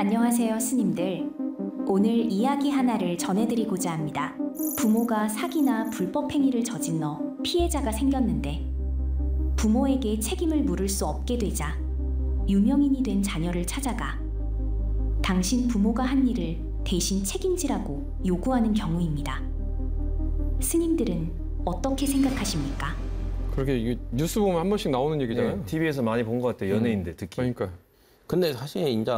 안녕하세요, 스님들. 오늘 이야기 하나를 전해드리고자 합니다. 부모가 사기나 불법 행위를 저질러 피해자가 생겼는데 부모에게 책임을 물을 수 없게 되자 유명인이 된 자녀를 찾아가 당신 부모가 한 일을 대신 책임지라고 요구하는 경우입니다. 스님들은 어떻게 생각하십니까? 그렇게 이게 뉴스 보면 한 번씩 나오는 얘기잖아요. 네, TV에서 많이 본 것 같아요. 연예인들 특히. 그러니까. 근데 사실 이제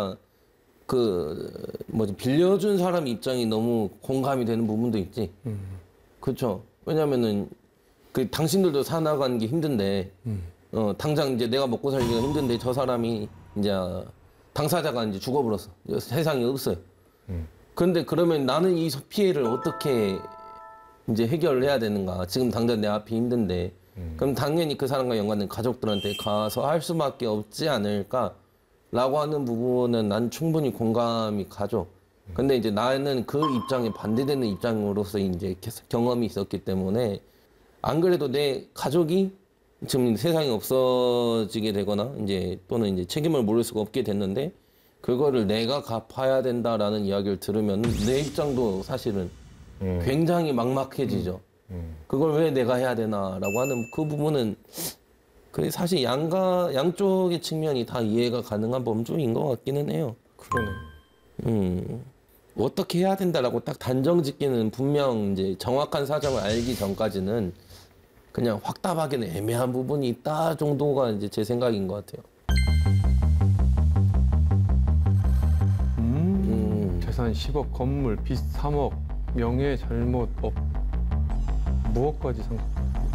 빌려준 사람 입장이 너무 공감이 되는 부분도 있지. 그렇죠. 왜냐면은 당신들도 살아가는 게 힘든데, 당장 이제 내가 먹고 살기가 힘든데 저 사람이 이제 당사자가 이제 죽어버렸어. 세상에 없어요. 그런데 그러면 나는 이 피해를 어떻게 이제 해결해야 되는가? 지금 당장 내 앞이 힘든데, 그럼 당연히 그 사람과 연관된 가족들한테 가서 할 수밖에 없지 않을까? 라고 하는 부분은 난 충분히 공감이 가죠. 근데 이제 나는 그 입장에 반대되는 입장으로서 이제 계속 경험이 있었기 때문에 안 그래도 내 가족이 지금 세상에 없어지게 되거나 이제 또는 이제 책임을 물을 수가 없게 됐는데 그거를 내가 갚아야 된다라는 이야기를 들으면 내 입장도 사실은 굉장히 막막해지죠. 그걸 왜 내가 해야 되나라고 하는 그 부분은 그 사실 양쪽의 측면이 다 이해가 가능한 범주인 것 같기는 해요. 그러네. 어떻게 해야 된다라고 딱 단정 짓기는 분명 이제 정확한 사정을 알기 전까지는 그냥 확답하기는 애매한 부분이 있다 정도가 이제 제 생각인 것 같아요. 재산 10억, 건물, 빚 3억, 명예 잘못 업, 무엇까지 상속?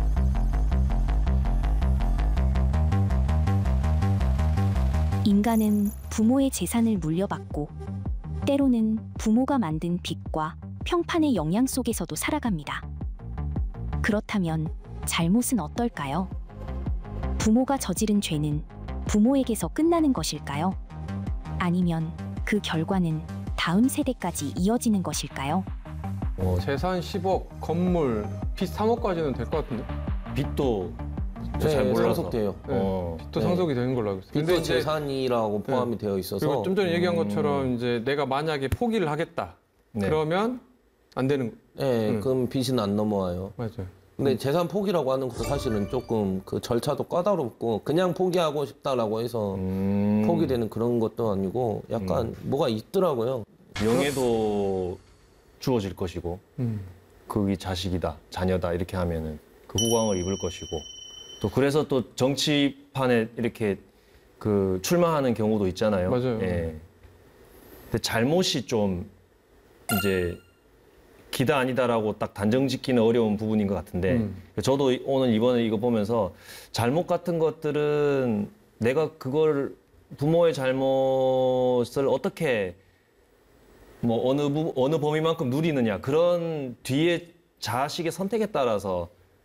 인간은 부모의 재산을 물려받고 때로는 부모가 만든 빚과 평판의 영향 속에서도 살아갑니다. 그렇다면 잘못은 어떨까요? 부모가 저지른 죄는 부모에게서 끝나는 것일까요? 아니면 그 결과는 다음 세대까지 이어지는 것일까요? 재산 10억, 건물, 빚 3억까지는 될 것 같은데? 빚도 네, 잘 몰라서. 상속돼요. 빚도 네. 상속이 되는 걸로 알고 있어요. 빚도 근데 재산이라고 포함이 되어 있어서 그리고 좀 전에 얘기한 것처럼 이제 내가 만약에 포기를 하겠다. 네. 그러면 안 되는 거. 네, 그럼 빚은 안 넘어와요. 맞아요. 근데 재산 포기라고 하는 것도 사실은 조금 그 절차도 까다롭고 그냥 포기하고 싶다라고 해서 포기되는 그런 것도 아니고 약간 뭐가 있더라고요. 명예도 주어질 것이고 그게 자식이다, 자녀다 이렇게 하면은 그 후광을 입을 것이고 또 그래서 또 정치판에 이렇게 그 출마하는 경우도 있잖아요. 맞아요. 예. 근데 잘못이 좀 이제 기다 아니다라고 딱 단정 짓기는 어려운 부분인 것 같은데 저도 오늘 이번에 이거 보면서 잘못 같은 것들은 내가 그걸 부모의 잘못을 어떻게 뭐 어느 범위만큼 누리느냐 그런 뒤에 자식의 선택에 따라서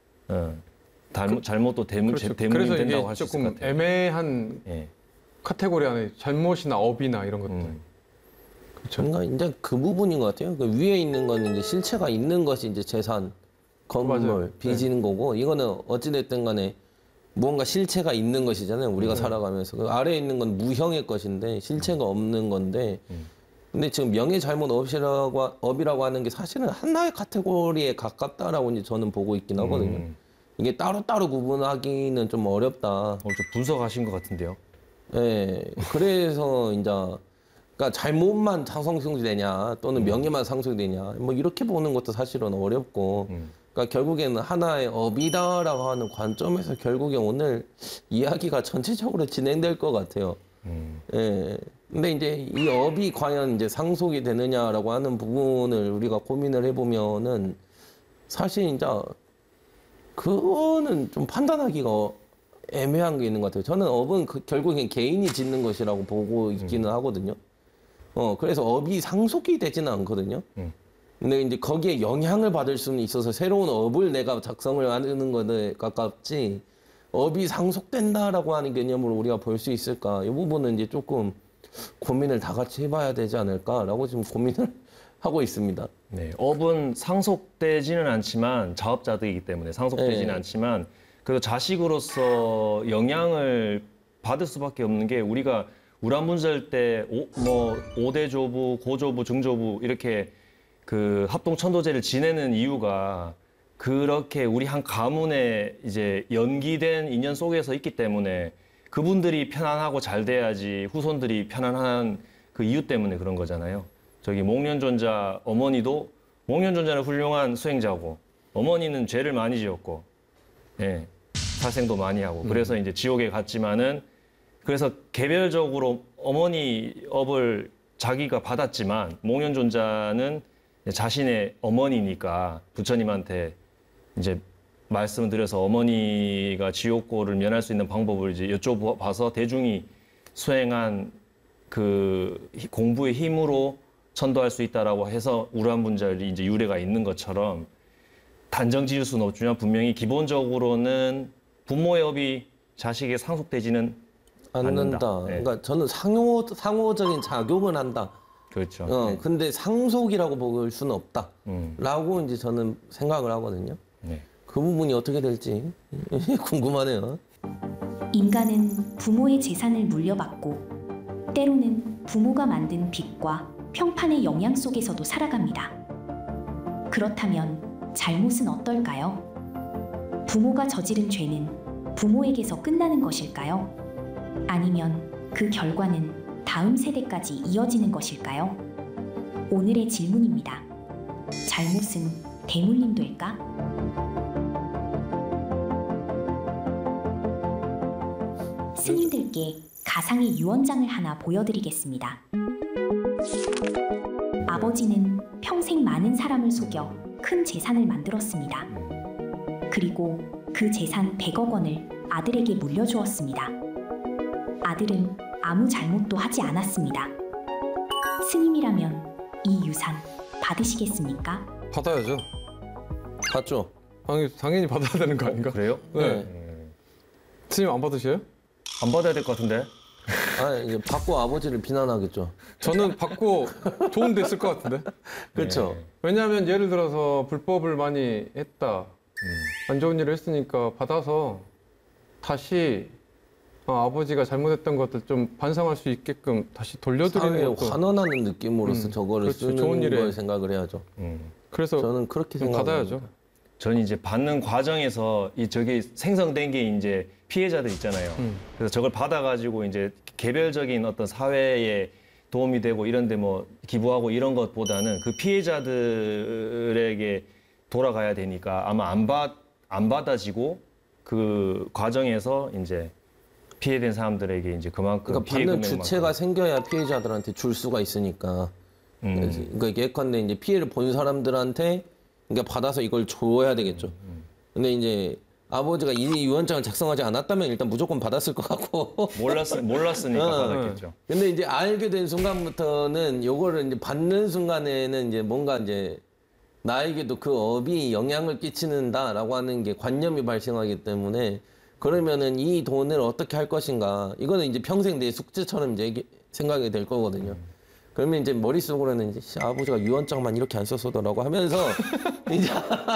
잘못도 대문이 그렇죠. 된다고 그래서 할 수 이게 있을 조금 것 같아요. 애매한 예. 카테고리 안에 잘못이나 업이나 이런 것들. 그렇죠. 뭔가 이제 그 부분인 것 같아요. 그 위에 있는 건 이제 실체가 있는 것이 이제 재산, 건물, 맞아요. 빚인 거고 이거는 어찌됐든 간에 무언가 실체가 있는 것이잖아요. 우리가 살아가면서. 그 아래에 있는 건 무형의 것인데 실체가 없는 건데 근데 지금 명예 잘못 업이라고 하는 게 사실은 하나의 카테고리에 가깝다라고 이제 저는 보고 있긴 하거든요. 이게 따로따로 구분하기는 좀 어렵다. 좀 분석하신 것 같은데요. 예. 그래서 이제 그러니까 잘못만 상속이 되냐 또는 명예만 상속이 되냐 뭐 이렇게 보는 것도 사실은 어렵고 그러니까 결국에는 하나의 업이다라고 하는 관점에서 결국에 오늘 이야기가 전체적으로 진행될 것 같아요. 예. 근데 이제 이 업이 과연 이제 상속이 되느냐라고 하는 부분을 우리가 고민을 해보면은 사실 이제 그거는 좀 판단하기가 애매한 게 있는 것 같아요. 저는 업은 결국엔 개인이 짓는 것이라고 보고 있기는 하거든요. 그래서 업이 상속이 되지는 않거든요. 근데 이제 거기에 영향을 받을 수는 있어서 새로운 업을 내가 작성을 하는 것에 가깝지 업이 상속된다라고 하는 개념으로 우리가 볼 수 있을까? 이 부분은 이제 조금 고민을 다 같이 해봐야 되지 않을까라고 지금 고민을 하고 있습니다. 네, 업은 상속되지는 않지만 자업자득이기 때문에 상속되지는 네. 않지만 그래도 자식으로서 영향을 받을 수밖에 없는 게 우란분절 때 5대 조부, 고조부, 중조부 이렇게 그 합동천도제를 지내는 이유가 그렇게 우리 한 가문에 이제 연기된 인연 속에서 있기 때문에 그분들이 편안하고 잘 돼야지 후손들이 편안한 그 이유 때문에 그런 거잖아요. 저기 목련존자 어머니도 목련존자는 훌륭한 수행자고 어머니는 죄를 많이 지었고 예, 살생도 많이 하고 그래서 이제 지옥에 갔지만은 그래서 개별적으로 어머니 업을 자기가 받았지만 목련존자는 자신의 어머니니까 부처님한테 이제 말씀을 드려서 어머니가 지옥고를 면할 수 있는 방법을 이제 여쭤봐서 대중이 수행한 그 공부의 힘으로 천도할 수 있다라고 해서 우란분절이 이제 유래가 있는 것처럼 단정 지을 수는 없지만 분명히 기본적으로는 부모의 업이 자식에게 상속되지는 않는다. 네. 그러니까 저는 상호적인 작용은 한다. 그렇죠. 네. 근데 상속이라고 볼 수는 없다. 라고 이제 저는 생각을 하거든요. 네. 그 부분이 어떻게 될지 궁금하네요. 인간은 부모의 재산을 물려받고 때로는 부모가 만든 빚과 평판의 영향 속에서도 살아갑니다. 그렇다면 잘못은 어떨까요? 부모가 저지른 죄는 부모에게서 끝나는 것일까요? 아니면 그 결과는 다음 세대까지 이어지는 것일까요? 오늘의 질문입니다. 잘못은 대물림 될까? 스님들께 가상의 유언장을 하나 보여드리겠습니다. 아버지는 평생 많은 사람을 속여 큰 재산을 만들었습니다. 그리고 그 재산 100억 원을 아들에게 물려주었습니다. 아들은 아무 잘못도 하지 않았습니다. 스님이라면 이 유산 받으시겠습니까? 받아야죠. 봤죠? 당연히 받아야 되는 거 아닌가? 그래요? 네. 스님 안 받으세요? 안 받아야 될 것 같은데? 아, 이제 받고 아버지를 비난하겠죠. 저는 받고 도움 됐을 것 같은데. 그렇죠. 왜냐하면 예를 들어서 불법을 많이 했다. 안 좋은 일을 했으니까 받아서 다시 아버지가 잘못했던 것들 좀 반성할 수 있게끔 다시 돌려드리는 사회에 것도. 환원하는 느낌으로서 저거를 그렇죠. 쓰는 좋은 일에. 걸 생각을 해야죠. 그래서 저는 그렇게 생각합니다. 받아야죠. 저는 이제 받는 과정에서 저게 생성된 게 이제 피해자들 있잖아요. 그래서 저걸 받아가지고 이제 개별적인 어떤 사회에 도움이 되고 이런데 뭐 기부하고 이런 것보다는 그 피해자들에게 돌아가야 되니까 아마 안 받아지고 그 과정에서 이제 피해된 사람들에게 이제 그만큼 그러니까 피해 받는 금액만큼. 주체가 생겨야 피해자들한테 줄 수가 있으니까. 그러니까 예컨대 이제 피해를 본 사람들한테 그러니까 받아서 이걸 줘야 되겠죠. 근데 이제 아버지가 이 유언장을 작성하지 않았다면 일단 무조건 받았을 것 같고. 몰랐으니까 받았겠죠. 근데 이제 알게 된 순간부터는 요거를 이제 받는 순간에는 이제 뭔가 이제 나에게도 그 업이 영향을 끼치는다라고 하는 게 관념이 발생하기 때문에 그러면은 이 돈을 어떻게 할 것인가. 이거는 이제 평생 내 숙제처럼 이제 생각이 될 거거든요. 그러면 이제 머릿속으로는 이제 아버지가 유언장만 이렇게 안 썼어도라고 하면서 이제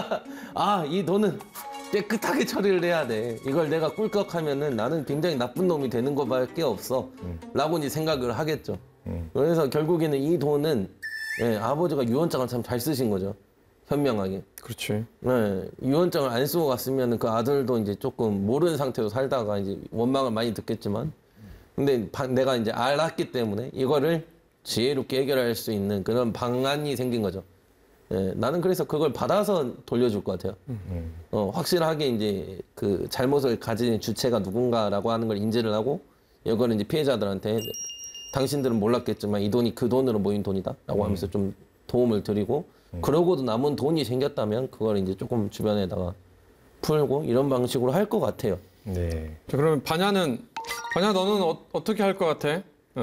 이 돈은 깨끗하게 처리를 해야 돼. 이걸 내가 꿀꺽하면은 나는 굉장히 나쁜 놈이 되는 것밖에 없어. 라고 이제 생각을 하겠죠. 그래서 결국에는 이 돈은 아버지가 유언장을 참 잘 쓰신 거죠. 현명하게. 그렇지. 유언장을 안 쓰고 갔으면 그 아들도 이제 조금 모르는 상태로 살다가 이제 원망을 많이 듣겠지만 근데 내가 이제 알았기 때문에 이거를 지혜롭게 해결할 수 있는 그런 방안이 생긴 거죠. 나는 그래서 그걸 받아서 돌려줄 것 같아요. 확실하게 이제 그 잘못을 가진 주체가 누군가라고 하는 걸 인지를 하고 이거는 이제 피해자들한테 당신들은 몰랐겠지만 이 돈이 그 돈으로 모인 돈이다라고 하면서 좀 도움을 드리고 그러고도 남은 돈이 생겼다면 그걸 이제 조금 주변에다가 풀고 이런 방식으로 할 것 같아요. 네. 자, 그러면 반야 너는 어떻게 할 것 같아?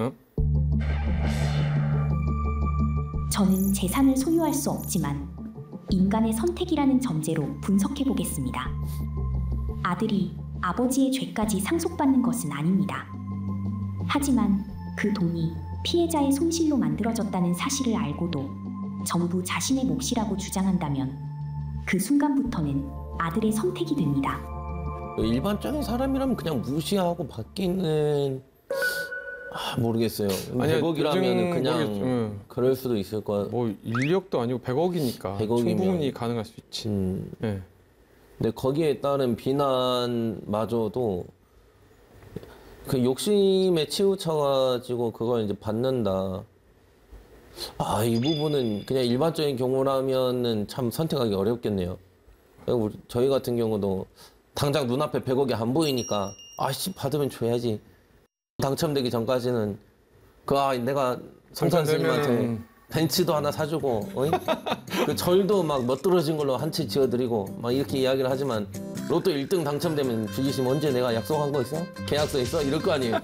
저는 재산을 소유할 수 없지만 인간의 선택이라는 전제로 분석해 보겠습니다. 아들이 아버지의 죄까지 상속받는 것은 아닙니다. 하지만 그 돈이 피해자의 손실로 만들어졌다는 사실을 알고도 전부 자신의 몫이라고 주장한다면 그 순간부터는 아들의 선택이 됩니다. 일반적인 사람이라면 그냥 무시하고 받기는 모르겠어요. 아니야, 100억이라면 요즘 그냥 모르겠죠. 응. 그럴 수도 있을 거야. 뭐 1억도 아니고 100억이니까 100억 이면. 충분히 가능할 수 있지. 네. 근데 거기에 따른 비난마저도 그 욕심에 치우쳐가지고 그걸 이제 받는다. 이 부분은 그냥 일반적인 경우라면은 참 선택하기 어렵겠네요. 저희 같은 경우도 당장 눈앞에 100억이 안 보이니까 받으면 줘야지. 당첨되기 전까지는 내가 성산 스님한테 벤츠도 하나 사주고 그 절도 막 멋들어진 걸로 한 채 지어드리고 막 이렇게 이야기를 하지만 로또 1등 당첨되면 주기심 언제 내가 약속한 거 있어? 계약서 있어? 이럴 거 아니에요.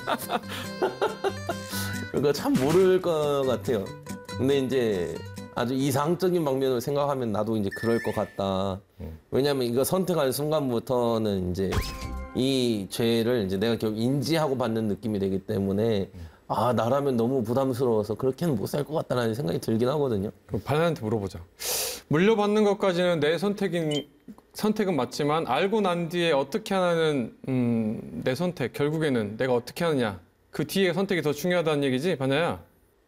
그러니까 참 모를 것 같아요. 근데 이제 아주 이상적인 방면으로 생각하면 나도 이제 그럴 것 같다. 왜냐면 이거 선택할 순간부터는 이제 이 죄를 이제 내가 결국 인지하고 받는 느낌이 되기 때문에 나라면 너무 부담스러워서 그렇게는 못 살 것 같다는 생각이 들긴 하거든요. 그럼 반한테 물어보자. 물려받는 것까지는 내 선택은 맞지만 알고 난 뒤에 어떻게 하냐는 내 선택. 결국에는 내가 어떻게 하느냐. 그 뒤에 선택이 더 중요하다는 얘기지, 반야야?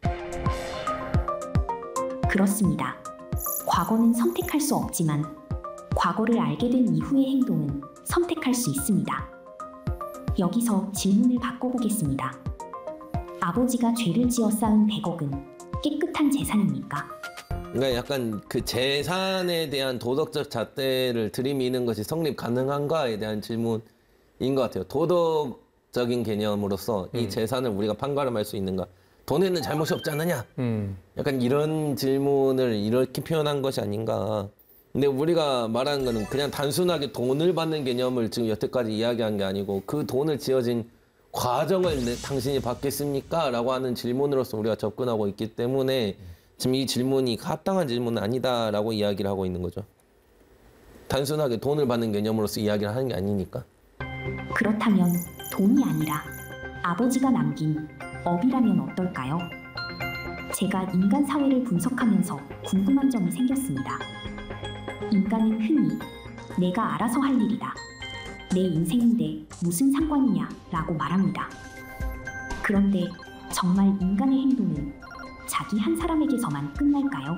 그렇습니다. 과거는 선택할 수 없지만 과거를 알게 된 이후의 행동은 선택할 수 있습니다. 여기서 질문을 바꿔보겠습니다. 아버지가 죄를 지어 쌓은 100억은 깨끗한 재산입니까? 그러니까 약간 그 재산에 대한 도덕적 잣대를 들이미는 것이 성립 가능한가에 대한 질문인 것 같아요. 도덕적인 개념으로서 이 재산을 우리가 판가름할 수 있는가? 돈에는 잘못이 없지 않느냐? 약간 이런 질문을 이렇게 표현한 것이 아닌가. 근데 우리가 말하는 거는 그냥 단순하게 돈을 받는 개념을 지금 여태까지 이야기한 게 아니고 그 돈을 지어진 과정을 당신이 받겠습니까? 라고 하는 질문으로서 우리가 접근하고 있기 때문에 지금 이 질문이 합당한 질문은 아니다라고 이야기를 하고 있는 거죠. 단순하게 돈을 받는 개념으로서 이야기를 하는 게 아니니까. 그렇다면 돈이 아니라 아버지가 남긴 업이라면 어떨까요? 제가 인간 사회를 분석하면서 궁금한 점이 생겼습니다. 인간은 흔히 내가 알아서 할 일이다. 내 인생인데 무슨 상관이냐 라고 말합니다. 그런데 정말 인간의 행동은 자기 한 사람에게서만 끝날까요?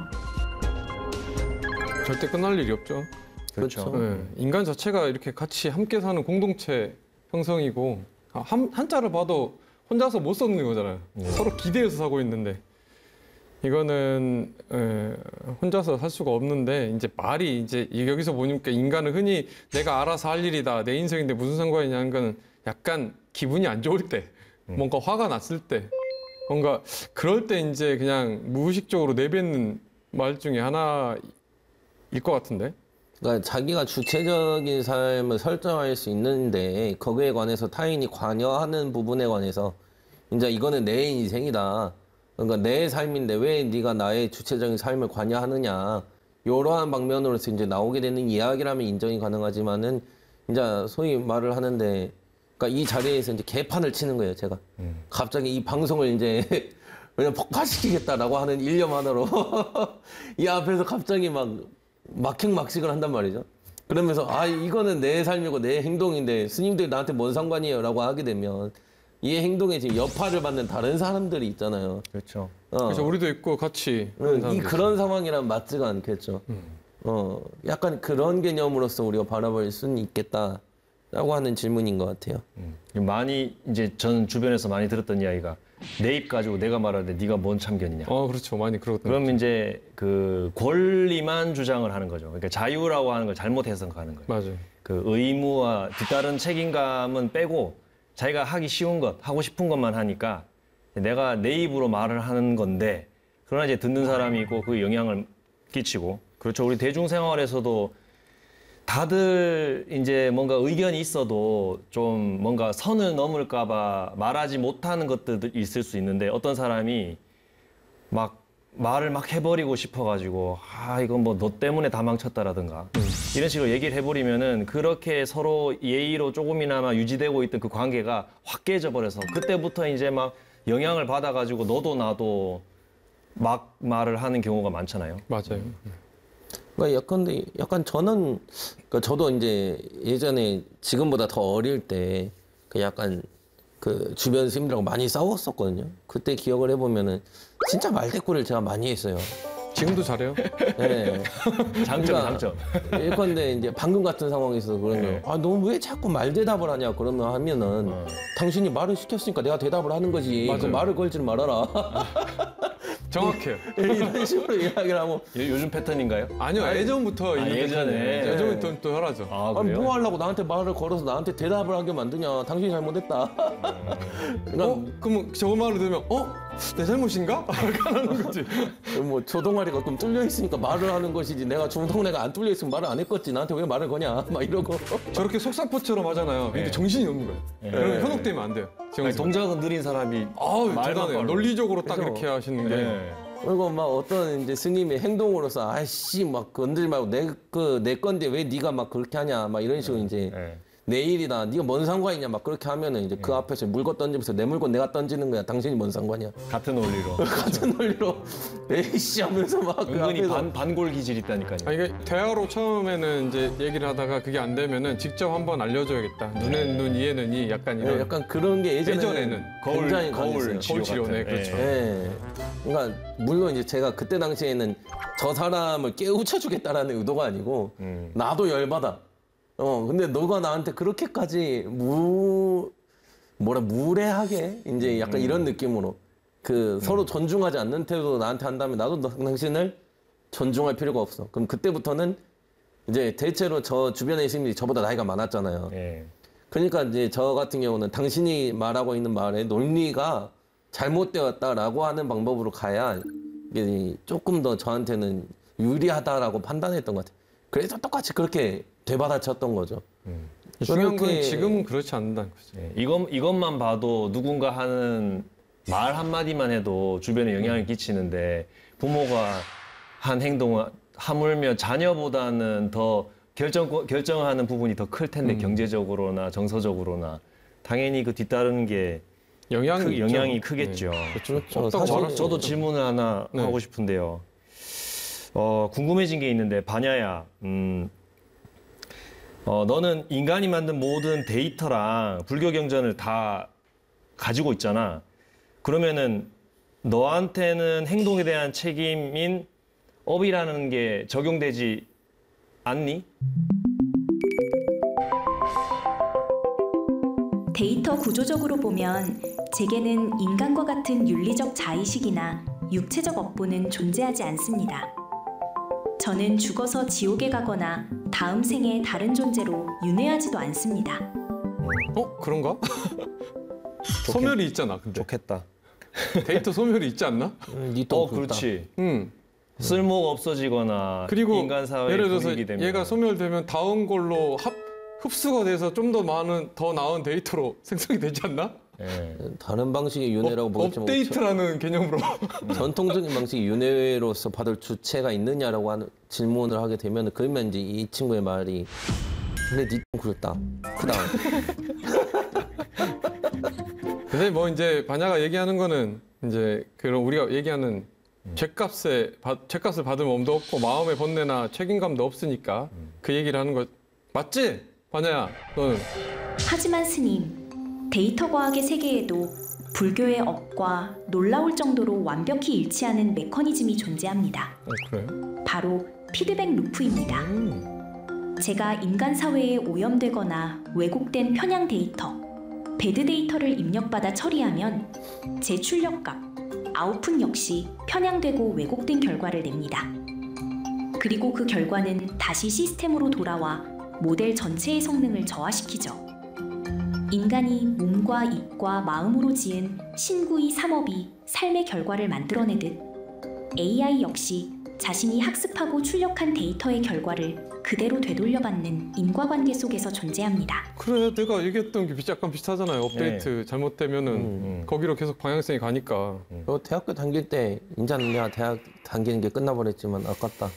절대 끝날 일이 없죠. 그렇죠. 네. 인간 자체가 이렇게 같이 함께 사는 공동체 형성이고 한자를 봐도 혼자서 못 썩는 거잖아요. 서로 기대해서 사고 있는데 이거는 혼자서 살 수가 없는데 이제 말이 이제 여기서 보니까 인간은 흔히 내가 알아서 할 일이다. 내 인생인데 무슨 상관이냐 하는 거는 약간 기분이 안 좋을 때 뭔가 화가 났을 때 뭔가 그럴 때 이제 그냥 무의식적으로 내뱉는 말 중에 하나일 것 같은데. 그러니까 자기가 주체적인 삶을 설정할 수 있는데 거기에 관해서 타인이 관여하는 부분에 관해서 이제 이거는 내 인생이다. 그러니까 내 삶인데 왜 네가 나의 주체적인 삶을 관여하느냐. 이러한 방면으로서 이제 나오게 되는 이야기라면 인정이 가능하지만은 이제 소위 말을 하는데 그러니까 이 자리에서 이제 개판을 치는 거예요, 제가. 갑자기 이 방송을 이제 그냥 폭파시키겠다라고 하는 일념 하나로 이 앞에서 갑자기 막 막행막식을 한단 말이죠. 그러면서 이거는 내 삶이고 내 행동인데 스님들이 나한테 뭔 상관이에요 라고 하게 되면 이 행동에 지금 여파를 받는 다른 사람들이 있잖아요. 그렇죠. 그래서 우리도 있고 같이 그런 상황이란 맞지가 않겠죠. 약간 그런 개념으로서 우리가 바라볼 수는 있겠다라고 하는 질문인 것 같아요. 많이 이제 전 주변에서 많이 들었던 이야기가 내 입 가지고 내가 말하는데 네가 뭔 참견이냐. 그렇죠. 많이 그러거든요. 그럼 이제 그 권리만 주장을 하는 거죠. 그러니까 자유라고 하는 걸 잘못 해석하는 거예요. 맞아요. 그 의무와 뒤따른 책임감은 빼고 자기가 하기 쉬운 것, 하고 싶은 것만 하니까 내가 내 입으로 말을 하는 건데 그러나 이제 듣는 사람이 있고 그 영향을 끼치고 그렇죠. 우리 대중생활에서도 다들 이제 뭔가 의견이 있어도 좀 뭔가 선을 넘을까봐 말하지 못하는 것들도 있을 수 있는데 어떤 사람이 막 말을 막 해버리고 싶어가지고 이건 뭐 너 때문에 다 망쳤다라든가 이런 식으로 얘기를 해버리면은 그렇게 서로 예의로 조금이나마 유지되고 있던 그 관계가 확 깨져 버려서 그때부터 이제 막 영향을 받아가지고 너도 나도 막 말을 하는 경우가 많잖아요. 맞아요. 그러니까 약간 저는 그러니까 저도 이제 예전에 지금보다 더 어릴 때 그 약간 그 주변 스님들하고 많이 싸웠었거든요. 그때 기억을 해보면은 진짜 말대꾸를 제가 많이 했어요. 지금도 잘해요? 네. 장점. 예컨대 이제 방금 같은 상황에서 그런 네. 거, 너 왜 자꾸 말 대답을 하냐 그러면 하면은 당신이 말을 시켰으니까 내가 대답을 하는 거지. 그 맞아요. 말을 걸지 말아라. 정확해요. 이런 식으로 이야기를 하고. 요즘 패턴인가요? 아니요, 예전부터 있는 예전에. 패턴이에요. 예전부터 또 혈하죠. 아, 아니, 그래요? 뭐 하려고 나한테 말을 걸어서 나한테 대답을 하게 만드냐. 당신이 잘못했다. 그러니까 그럼 저거 말을 들으면 내 잘못인가? 이렇게 하는 거지. 뭐 조동아리가 좀 뚫려 있으니까 말을 하는 것이지. 내가 조동아리가 안 뚫려 있으면 말을 안 했겠지. 나한테 왜 말을 거냐. 막 이러고. 저렇게 속사포처럼 하잖아요. 근데 정신이 없는 거예요. 그러면 현혹되면 안 돼요. 아니, 동작은 느린 사람이 아우 말만 대단해요. 빠르고. 논리적으로 딱 그래서- 이렇게 하시는 게. 네. 그리고 막 어떤 이제 스님의 행동으로서 아이씨 막 건들지 말고 내 건데 왜 네가 막 그렇게 하냐 막 이런 식으로 이제 네. 내 일이다 네가 뭔 상관이냐 막 그렇게 하면은 이제 그 앞에서 물건 던지면서 내 물건 내가 던지는 거야 당신이 뭔 상관이야 같은 원리로. 같은 논리로 에이씨 하면서 막 그 은근히 앞에서 반골 기질 있다니까요. 아, 이게 대화로 처음에는 이제 얘기를 하다가 그게 안 되면은 직접 한번 알려줘야겠다. 눈에는 눈, 이에는 이 약간 이런. 약간 그런 게 예전에는 굉장히 거울 강했어요. 치료 치료네, 같은. 그렇죠. 예. 그러니까 물론 이제 제가 그때 당시에는 저 사람을 깨우쳐 주겠다라는 의도가 아니고 나도 열받아. 근데 너가 나한테 그렇게까지 무례하게 이제 약간 이런 느낌으로 그 서로 존중하지 않는 태도로 나한테 한다면 나도 당신을 존중할 필요가 없어. 그럼 그때부터는 이제 대체로 저 주변의 스님들이 저보다 나이가 많았잖아요. 예. 그러니까 이제 저 같은 경우는 당신이 말하고 있는 말의 논리가 잘못되었다라고 하는 방법으로 가야 이게 조금 더 저한테는 유리하다라고 판단했던 것 같아요. 그래서 똑같이 그렇게 되받아쳤던 거죠. 중요한 건 그렇게- 지금은 그렇지 않는다는 거죠. 예. 이것만 봐도 누군가 하는 말 한마디만 해도 주변에 영향을 끼치는데 부모가 한 행동을 하물며 자녀보다는 더 결정하는 부분이 더 클 텐데 경제적으로나 정서적으로나 당연히 그 뒤따르는 게 영향이 영향이 있죠. 크겠죠. 그렇죠. 없다고 사실 말할 수 저도 없죠. 질문을 하나 네. 하고 싶은데요. 궁금해진 게 있는데 반야야, 너는 인간이 만든 모든 데이터랑 불교 경전을 다 가지고 있잖아. 그러면은 너한테는 행동에 대한 책임인 업이라는 게 적용되지 않니? 데이터 구조적으로 보면 제게는 인간과 같은 윤리적 자의식이나 육체적 업보는 존재하지 않습니다. 저는 죽어서 지옥에 가거나 다음 생에 다른 존재로 윤회하지도 않습니다. 그런가? 소멸이 있잖아. 근데 좋겠다. 데이터 소멸이 있지 않나? 니또 그렇지. 응. 쓸모가 없어지거나 그리고 인간 사회에 예를 들어서 분위기 되면 얘가 소멸되면 다음 걸로 흡수가 돼서 좀 더 많은 더 나은 데이터로 생성이 되지 않나? 예. 다른 방식의 윤회라고 보겠지만 업데이트라는 개념으로. 전통적인 방식의 윤회로서 받을 주체가 있느냐라고 하는 질문을 하게 되면 그러면 이제 이 친구의 말이 그래 니좀 굵다 그다음 근데 뭐 이제 반야가 얘기하는 거는 이제 그런 우리가 얘기하는 죄값을 받을 몸도 없고 마음의 번뇌나 책임감도 없으니까 그 얘기를 하는 거 맞지? 반야야, 너는? 하지만 스님, 데이터 과학의 세계에도 불교의 업과 놀라울 정도로 완벽히 일치하는 메커니즘이 존재합니다. 그래? 바로 피드백 루프입니다. 제가 인간 사회에 오염되거나 왜곡된 편향 데이터, 배드 데이터를 입력받아 처리하면 제 출력값, 아웃풋 역시 편향되고 왜곡된 결과를 냅니다. 그리고 그 결과는 다시 시스템으로 돌아와 모델 전체의 성능을 저하시키죠. 인간이 몸과 입과 마음으로 지은 신구의 삼업이 삶의 결과를 만들어내듯 AI 역시 자신이 학습하고 출력한 데이터의 결과를 그대로 되돌려받는 인과관계 속에서 존재합니다. 그래, 내가 얘기했던 게 약간 비슷하잖아요. 업데이트 잘못되면은 거기로 계속 방향성이 가니까. 대학교 다닐 때 인자는 내가 대학 다니는 게 끝나버렸지만 아깝다.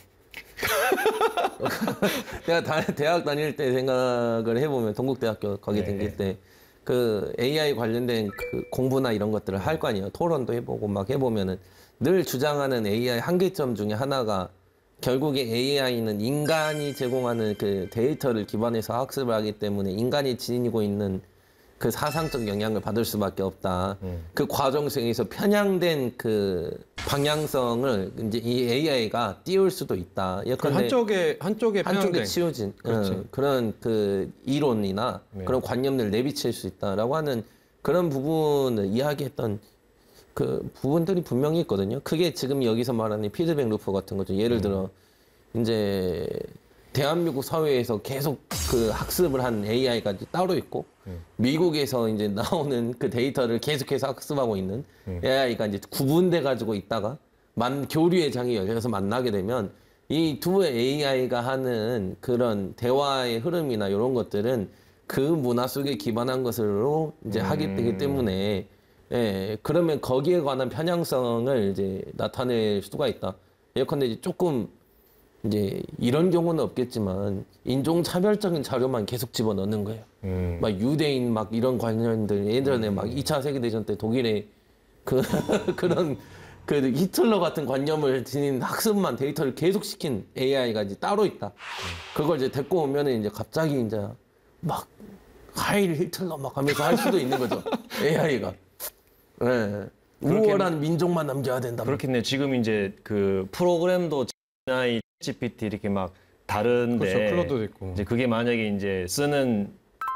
내가 대학 다닐 때 생각을 해보면 동국대학교 거기 다닐 때 그 AI 관련된 그 공부나 이런 것들을 할 거 아니에요. 토론도 해보고 막 해보면은 늘 주장하는 AI 한계점 중에 하나가 결국에 AI는 인간이 제공하는 그 데이터를 기반해서 학습을 하기 때문에 인간이 지니고 있는 그 사상적 영향을 받을 수밖에 없다. 그 과정 속에서 편향된 그 방향성을 이제 이 AI가 띄울 수도 있다. 예컨대 한쪽에 편향된 치우진 그렇지. 그런 그 이론이나 네. 그런 관념을 내비칠 수 있다라고 하는 그런 부분을 이야기했던 그 부분들이 분명히 있거든요. 그게 지금 여기서 말하는 피드백 루프 같은 거죠. 예를 들어 이제 대한민국 사회에서 계속 그 학습을 한 AI가 따로 있고 미국에서 이제 나오는 그 데이터를 계속해서 학습하고 있는 AI가 이제 구분돼 가지고 있다가 교류의 장이 열려서 만나게 되면 이 두 AI가 하는 그런 대화의 흐름이나 이런 것들은 그 문화 속에 기반한 것으로 이제 하게 되기 때문에 그러면 거기에 관한 편향성을 이제 나타낼 수가 있다. 예컨대 이제 조금 이제 이런 경우는 없겠지만 인종차별적인 자료만 계속 집어넣는 거예요. 막 유대인 막 이런 관련들 예전에 막 2차 세계대전 때 독일의 그런 그 히틀러 같은 관념을 지닌 학습만 데이터를 계속 시킨 AI가 이제 따로 있다. 그걸 이제 데리고 오면은 이제 갑자기 이제 막 하일 히틀러 막 하면서 할 수도 있는 거죠. AI가. 네. 우월한 민족만 남겨야 된다. 그렇겠네요. 지금 이제 그 프로그램도 Gemini, GPT 이렇게 막 다른데 그렇죠. 클로드도 있고. 이제 그게 만약에 이제 쓰는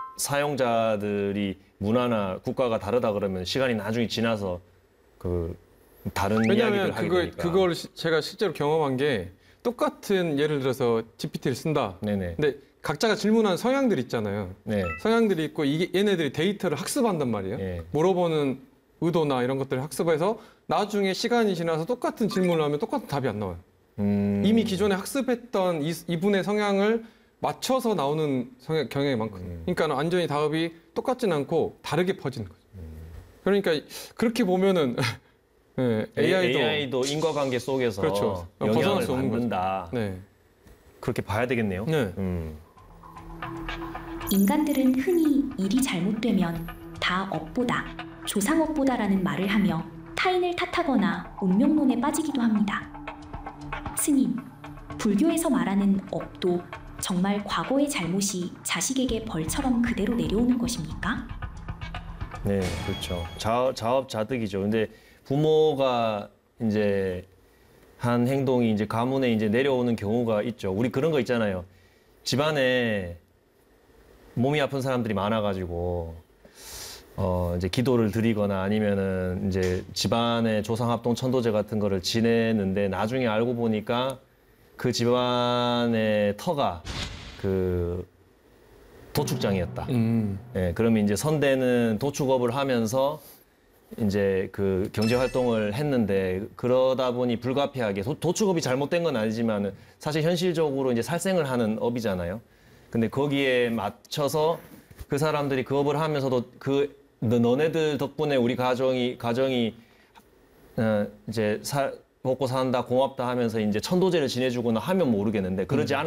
사용자들이 문화나 국가가 다르다 그러면 시간이 나중에 지나서 그 다른 이야기를 왜냐하면 하게 되니까. 그걸 제가 실제로 경험한 게 똑같은 예를 들어서 GPT를 쓴다. 네네. 근데 각자가 질문한 성향들 있잖아요. 네. 성향들이 있고 이게 얘네들이 데이터를 학습한단 말이에요. 예. 물어보는 의도나 이런 것들을 학습해서 나중에 시간이 지나서 똑같은 질문을 하면 똑같은 답이 안 나와요. 이미 기존에 학습했던 이분의 성향을 맞춰서 나오는 경향이 많거든요. 그러니까 완전히 답이 똑같진 않고 다르게 퍼지는 거죠. 그러니까 그렇게 보면은 네, AI도 인과관계 속에서 그렇죠. 벗어날 영향을 수 없는 거죠. 받는다. 네. 그렇게 봐야 되겠네요. 네. 인간들은 흔히 일이 잘못되면 다 업보다, 조상업보다라는 말을 하며 타인을 탓하거나 운명론에 빠지기도 합니다. 스님, 불교에서 말하는 업도 정말 과거의 잘못이 자식에게 벌처럼 그대로 내려오는 것입니까? 네, 그렇죠. 자업자득이죠. 근데 부모가 이제 한 행동이 이제 가문에 이제 내려오는 경우가 있죠. 우리 그런 거 있잖아요. 집안에 몸이 아픈 사람들이 많아가지고 이제 기도를 드리거나 아니면은 이제 집안의 조상합동 천도제 같은 거를 지내는데 나중에 알고 보니까 그 집안의 터가 그 도축장이었다. 예, 그러면 이제 선대는 도축업을 하면서 이제 그 경제 활동을 했는데 그러다 보니 불가피하게 도축업이 잘못된 건 아니지만 사실 현실적으로 이제 살생을 하는 업이잖아요. 근데 거기에 맞춰서 그 사람들이 그 업을 하면서도 너네들 덕분에 우리 가정이 이제 먹고 산다 고맙다 하면서 이제 천도제를 지내주거나 하면 모르겠는데 그러지 않